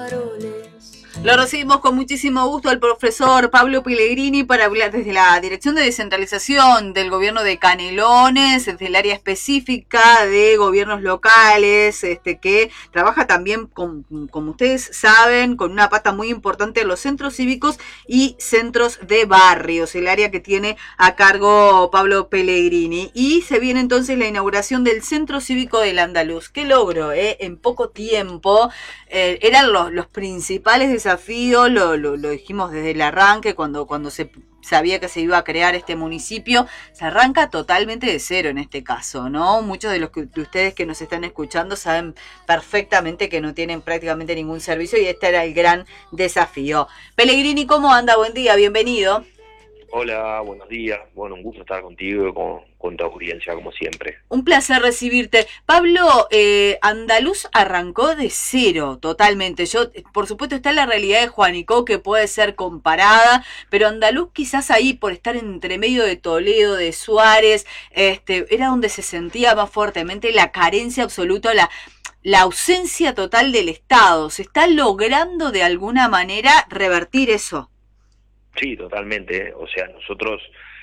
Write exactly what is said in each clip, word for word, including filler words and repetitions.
faroles. Lo recibimos con muchísimo gusto al profesor Pablo Pellegrini para hablar desde la Dirección de Descentralización del Gobierno de Canelones, desde el área específica de gobiernos locales, este, que trabaja también, con, como ustedes saben, con una pata muy importante en los centros cívicos y centros de barrios, el área que tiene a cargo Pablo Pellegrini. Y se viene entonces la inauguración del Centro Cívico del Andaluz. ¡Qué logro, eh! En poco tiempo. Eh, eran los, los principales desafíos, lo, lo, lo dijimos desde el arranque, cuando, cuando se sabía que se iba a crear este municipio, se arranca totalmente de cero en este caso, ¿no? Muchos de los que, de ustedes que nos están escuchando saben perfectamente que no tienen prácticamente ningún servicio y este era el gran desafío. Pellegrini, ¿cómo anda? Buen día, bienvenido. Hola, buenos días. Bueno, un gusto estar contigo y con, con tu audiencia, como siempre. Un placer recibirte. Pablo, eh, Andaluz arrancó de cero, totalmente. Yo, por supuesto, está la realidad de Juanico, que puede ser comparada, pero Andaluz quizás ahí, por estar entre medio de Toledo, de Suárez, este, era donde se sentía más fuertemente la carencia absoluta, la, la ausencia total del Estado. ¿Se está logrando de alguna manera revertir eso? Sí, totalmente. O sea, nosotros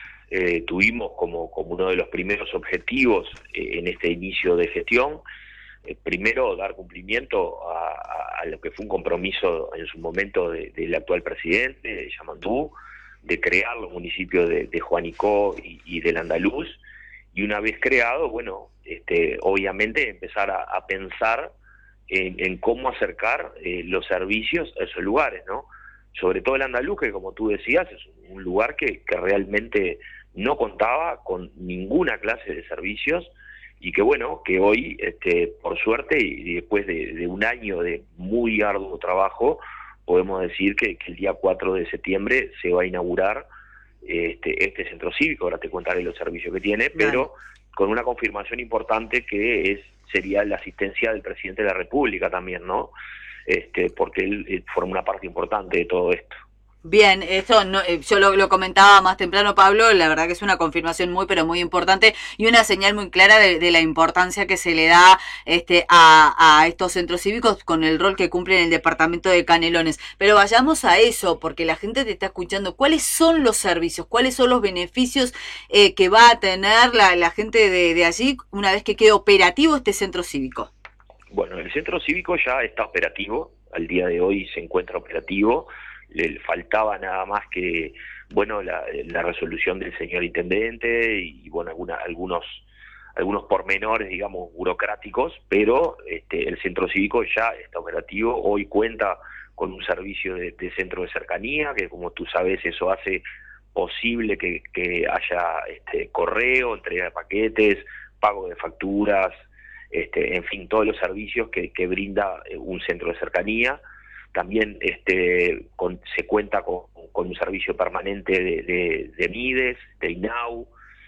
eh, tuvimos como, como uno de los primeros objetivos eh, en este inicio de gestión, eh, primero dar cumplimiento a, a, a lo que fue un compromiso en su momento de, del actual presidente, de Yamandú, de crear los municipios de, de Juanico y, y del Andaluz, y una vez creado, bueno, este, obviamente empezar a, a pensar en, en cómo acercar eh, los servicios a esos lugares, ¿no? Sobre todo el Andaluz, que como tú decías, es un lugar que, que realmente no contaba con ninguna clase de servicios y que bueno, que hoy, este, por suerte, y después de, de un año de muy arduo trabajo, podemos decir que, que el día cuatro de septiembre se va a inaugurar este, este centro cívico. Ahora te contaré los servicios que tiene, pero con una confirmación importante que es sería la asistencia del presidente de la República también, ¿no? Este, porque él, él forma una parte importante de todo esto. Bien, esto no, yo lo, lo comentaba más temprano, Pablo, la verdad que es una confirmación muy, pero muy importante y una señal muy clara de, de la importancia que se le da este, a, a estos centros cívicos con el rol que cumple en el departamento de Canelones. Pero vayamos a eso, porque la gente te está escuchando. ¿Cuáles son los servicios? ¿Cuáles son los beneficios eh, que va a tener la, la gente de, de allí una vez que quede operativo este centro cívico? Bueno, el centro cívico ya está operativo, al día de hoy se encuentra operativo, le faltaba nada más que, bueno, la, la resolución del señor intendente y, bueno, alguna, algunos algunos pormenores, digamos, burocráticos, pero este, el centro cívico ya está operativo, hoy cuenta con un servicio de, de centro de cercanía, que como tú sabes, eso hace posible que, que haya este, correo, entrega de paquetes, pago de facturas, Este, en fin, todos los servicios que, que brinda un centro de cercanía. También este, con, se cuenta con, con un servicio permanente de, de, de MIDES, de INAU.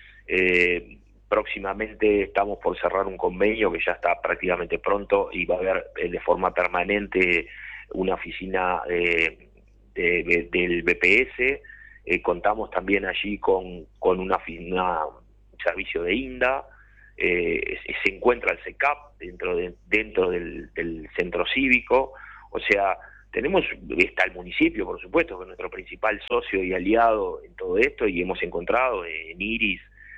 Eh, próximamente estamos por cerrar un convenio que ya está prácticamente pronto y va a haber eh, de forma permanente una oficina de, de, de, del B P S. Eh, contamos también allí con, con una, una, un servicio de INDA. Eh, se encuentra el SECAP dentro de, dentro del, del centro cívico, o sea, tenemos, está el municipio, por supuesto, que es nuestro principal socio y aliado en todo esto, y hemos encontrado en Iris,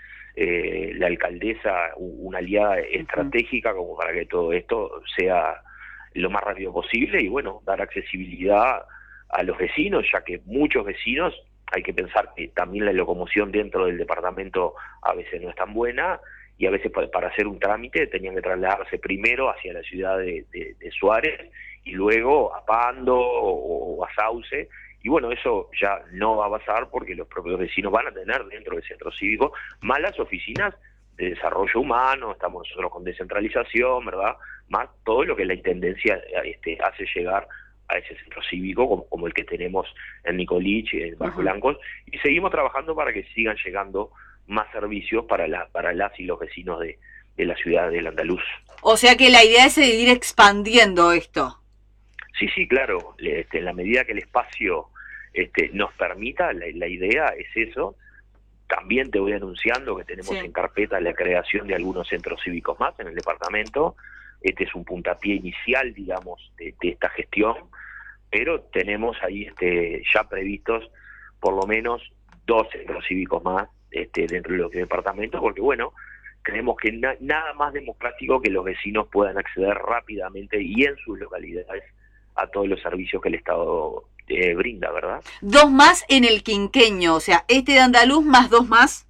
eh, la alcaldesa, una aliada estratégica como para que todo esto sea lo más rápido posible y bueno, dar accesibilidad a los vecinos, ya que muchos vecinos, hay que pensar que también la locomoción dentro del departamento a veces no es tan buena, y a veces para hacer un trámite tenían que trasladarse primero hacia la ciudad de, de, de Suárez y luego a Pando o, o a Sauce, y bueno, eso ya no va a pasar porque los propios vecinos van a tener dentro del centro cívico más las oficinas de desarrollo humano, estamos nosotros con descentralización, ¿verdad? Más todo lo que la Intendencia este, hace llegar a ese centro cívico, como, como el que tenemos en Nicolich, en Barrio Blancos, y seguimos trabajando para que sigan llegando más servicios para, la, para las y los vecinos de, de la ciudad del Andaluz. O sea que la idea es seguir expandiendo esto. Sí, sí, claro. Este, en la medida que el espacio este, nos permita, la, la idea es eso. También te voy anunciando que tenemos sí. en carpeta la creación de algunos centros cívicos más en el departamento. Este es un puntapié inicial, digamos, de, de esta gestión. pero tenemos ahí este, ya previstos por lo menos dos centros cívicos más este, dentro de los departamentos, porque bueno, creemos que na nada más democrático que los vecinos puedan acceder rápidamente y en sus localidades a todos los servicios que el Estado eh, brinda, ¿verdad? Dos más en el quinqueño, o sea, este de Andaluz más dos más.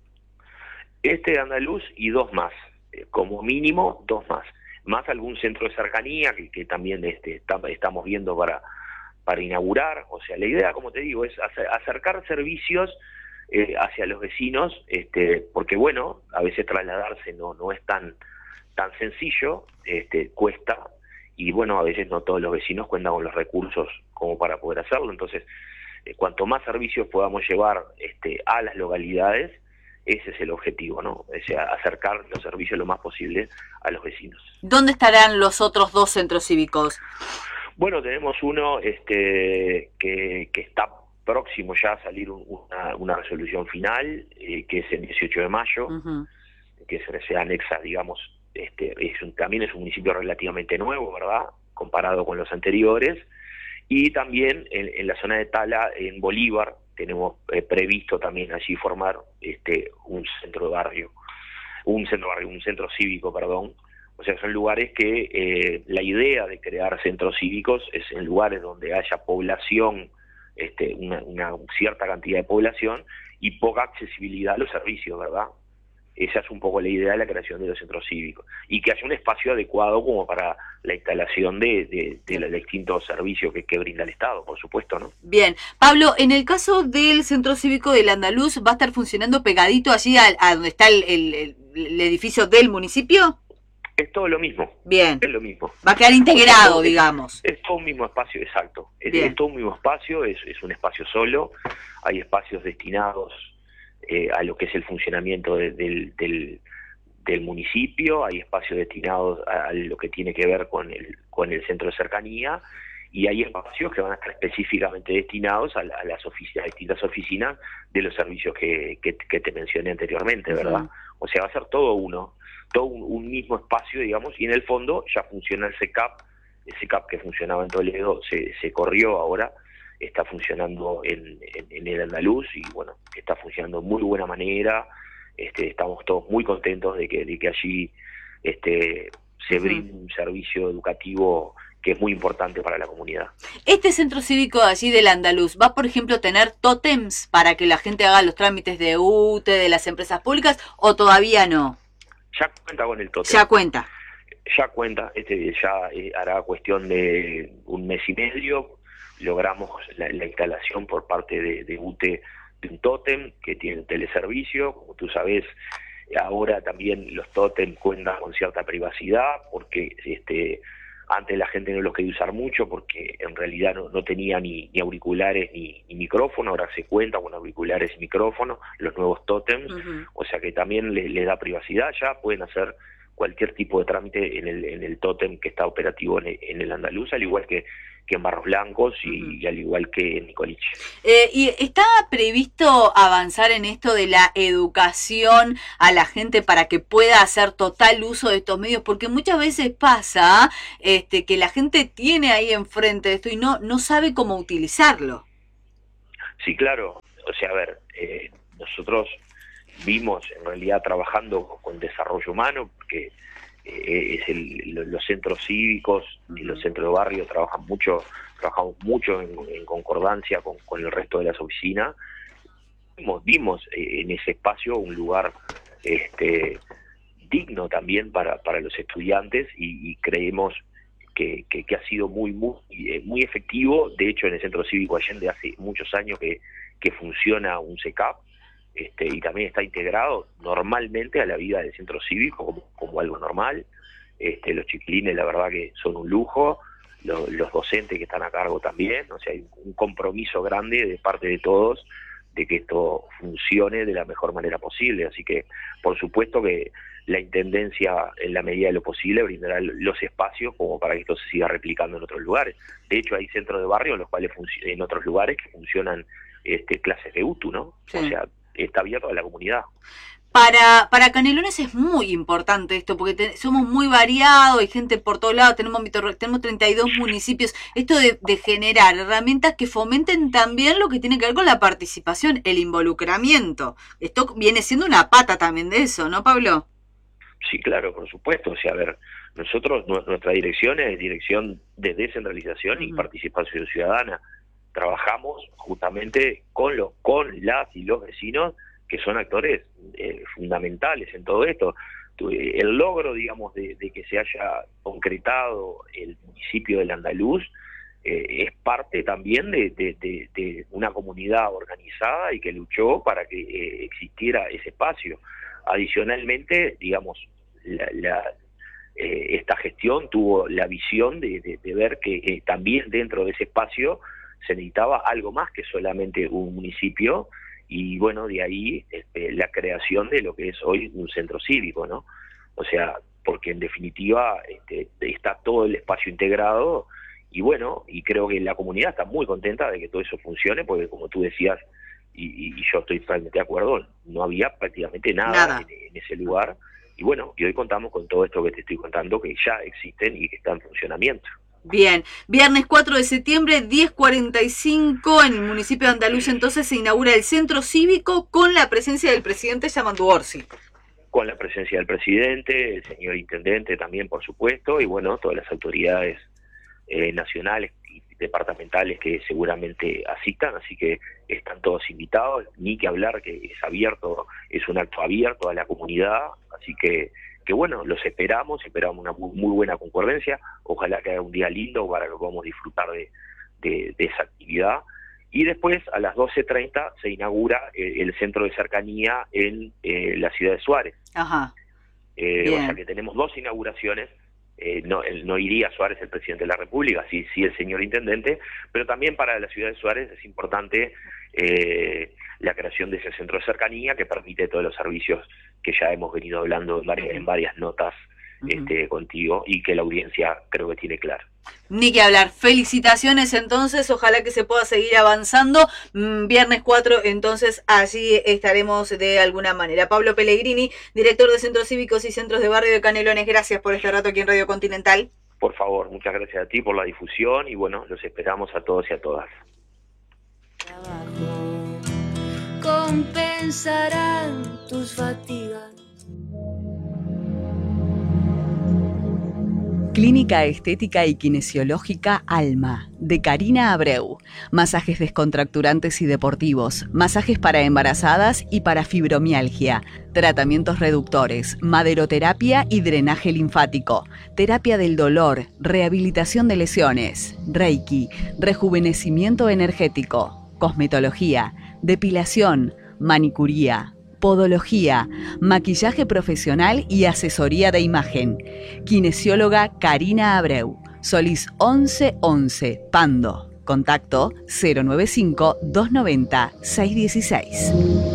Este de Andaluz y dos más, eh, como mínimo dos más, más algún centro de cercanía que, que también este, está, estamos viendo para, para inaugurar. O sea, la idea, como te digo, es acercar servicios eh, hacia los vecinos, este, porque bueno, a veces trasladarse no, no es tan, tan sencillo, este, cuesta, y bueno, a veces no todos los vecinos cuentan con los recursos como para poder hacerlo. Entonces, eh, cuanto más servicios podamos llevar este, a las localidades, ese es el objetivo, ¿no? O sea, acercar los servicios lo más posible a los vecinos. ¿Dónde estarán los otros dos centros cívicos? Bueno, tenemos uno este, que, que está próximo ya a salir un, una, una resolución final, eh, que es el dieciocho de mayo, uh-huh. que se, se anexa, digamos, este, es un, también es un municipio relativamente nuevo, ¿verdad?, comparado con los anteriores, y también en, en la zona de Tala, en Bolívar, tenemos eh, previsto también allí formar este, un centro de barrio, un centro de barrio, un centro cívico, perdón. O sea, son lugares que eh, la idea de crear centros cívicos es en lugares donde haya población, este, una, una cierta cantidad de población y poca accesibilidad a los servicios, ¿verdad? Esa es un poco la idea de la creación de los centros cívicos. Y que haya un espacio adecuado como para la instalación de, de, de los distintos servicios que, que brinda el Estado, por supuesto, ¿no? Bien. Pablo, en el caso del centro cívico del Andaluz, ¿va a estar funcionando pegadito allí a, a donde está el, el, el edificio del municipio? Es todo lo mismo. Bien. Es lo mismo. Va a quedar integrado, es, digamos. Es, es todo un mismo espacio, exacto. Es, es todo un mismo espacio, es, es un espacio solo. Hay espacios destinados eh, a lo que es el funcionamiento de, del, del, del municipio, hay espacios destinados a, a lo que tiene que ver con el, con el centro de cercanía, y hay espacios que van a estar específicamente destinados a, a las oficinas, a distintas oficinas de los servicios que, que, que te mencioné anteriormente, ¿verdad? Uh-huh. O sea, va a ser todo uno. todo un, un mismo espacio, digamos, y en el fondo ya funciona el C E C A P, el C E C A P que funcionaba en Toledo se, se corrió ahora, está funcionando en, en, en el Andaluz, y bueno, está funcionando de muy buena manera, este, estamos todos muy contentos de que, de que allí este, se brinde un servicio educativo que es muy importante para la comunidad. ¿Este centro cívico de allí del Andaluz va, por ejemplo, a tener tótems para que la gente haga los trámites de U T E, de las empresas públicas, o todavía no? Ya cuenta con el tótem. Ya cuenta. Ya cuenta, este ya eh, hará cuestión de un mes y medio, logramos la, la instalación por parte de, de U T E de un tótem que tiene teleservicio. Como tú sabes, ahora también los tótem cuentan con cierta privacidad, porque este antes la gente no los quería usar mucho porque en realidad no, no tenía ni, ni auriculares ni, ni micrófono. Ahora se cuenta con auriculares y micrófono, los nuevos tótems, uh-huh. O sea que también les le da privacidad. Ya pueden hacer cualquier tipo de trámite en el, en el tótem que está operativo en el, en el Andaluz, al igual que, que en Barros Blancos y, uh-huh. y al igual que en Nicoliche. Eh, ¿Y está previsto avanzar en esto de la educación a la gente para que pueda hacer total uso de estos medios? Porque muchas veces pasa este, que la gente tiene ahí enfrente esto y no, no sabe cómo utilizarlo. Sí, claro. O sea, a ver, eh, nosotros vimos en realidad trabajando con desarrollo humano, porque eh, es el, los centros cívicos y los centros de barrio trabajan mucho, trabajamos mucho en, en concordancia con, con el resto de las oficinas. Vimos, vimos eh, en ese espacio un lugar este, digno también para, para los estudiantes, y, y creemos que, que, que ha sido muy, muy, muy efectivo. De hecho, en el Centro Cívico Allende hace muchos años que, que funciona un C E C A P. Este, y también está integrado normalmente a la vida del centro cívico como, como algo normal. Este, los chiquilines la verdad que son un lujo, los, los docentes que están a cargo también, o sea, hay un compromiso grande de parte de todos de que esto funcione de la mejor manera posible, así que por supuesto que la Intendencia en la medida de lo posible brindará los espacios como para que esto se siga replicando en otros lugares. De hecho hay centros de barrio en los cuales en otros lugares que funcionan este, clases de U T U, ¿no? Sí. O sea, está abierto a la comunidad. Para, para Canelones es muy importante esto, porque te, somos muy variados, hay gente por todos lados, tenemos, tenemos treinta y dos municipios. Esto de, de generar herramientas que fomenten también lo que tiene que ver con la participación, el involucramiento. Esto viene siendo una pata también de eso, ¿no, Pablo? Sí, claro, por supuesto. O sea, a ver, nosotros, nuestra dirección es dirección de descentralización uh-huh. y participación ciudadana. Trabajamos justamente con los, con las y los vecinos, que son actores eh, fundamentales en todo esto. El logro, digamos, de, de que se haya concretado el municipio del Andaluz eh, es parte también de, de, de, de una comunidad organizada y que luchó para que eh, existiera ese espacio. Adicionalmente, digamos, la, la, eh, esta gestión tuvo la visión de, de, de ver que eh, también dentro de ese espacio se necesitaba algo más que solamente un municipio, y bueno, de ahí este, la creación de lo que es hoy un centro cívico, ¿no? O sea, porque en definitiva este, está todo el espacio integrado, y bueno, y creo que la comunidad está muy contenta de que todo eso funcione, porque como tú decías, y, y yo estoy totalmente de acuerdo, no había prácticamente nada, nada. En, en ese lugar, y bueno, y hoy contamos con todo esto que te estoy contando, que ya existen y que están en funcionamiento. Bien, viernes cuatro de septiembre, diez cuarenta y cinco, en el municipio de Andaluz, entonces se inaugura el centro cívico con la presencia del presidente Yamandu Orsi. Con la presencia del presidente, el señor intendente también, por supuesto, y bueno, todas las autoridades eh, nacionales y departamentales que seguramente asistan, así que están todos invitados, ni que hablar que es abierto, es un acto abierto a la comunidad, así que que bueno, los esperamos, esperamos una muy, muy buena concordancia, ojalá que haya un día lindo para que podamos disfrutar de, de, de esa actividad, y después a las doce treinta se inaugura eh, el centro de cercanía en eh, la ciudad de Suárez. Ajá. Eh, o sea que tenemos dos inauguraciones, eh, no, el, no iría Suárez el presidente de la República, sí, sí el señor intendente, pero también para la ciudad de Suárez es importante eh, la creación de ese centro de cercanía que permite todos los servicios que ya hemos venido hablando en varias, en varias notas uh-huh. este, contigo, y que la audiencia creo que tiene claro. Ni que hablar. Felicitaciones entonces, ojalá que se pueda seguir avanzando. Mm, viernes cuatro, entonces allí estaremos de alguna manera. Pablo Pellegrini, director de Centros Cívicos y Centros de Barrio de Canelones, gracias por este rato aquí en Radio Continental. Por favor, muchas gracias a ti por la difusión y bueno, los esperamos a todos y a todas. Compensarán tus fatigas. Clínica Estética y Kinesiológica Alma, de Karina Abreu. Masajes descontracturantes y deportivos, masajes para embarazadas y para fibromialgia, tratamientos reductores, maderoterapia y drenaje linfático, terapia del dolor, rehabilitación de lesiones, reiki, rejuvenecimiento energético, cosmetología, depilación, manicuría, podología, maquillaje profesional y asesoría de imagen. Kinesióloga Karina Abreu, Solís once once, Pando. Contacto cero nueve cinco, dos noventa, seiscientos dieciséis.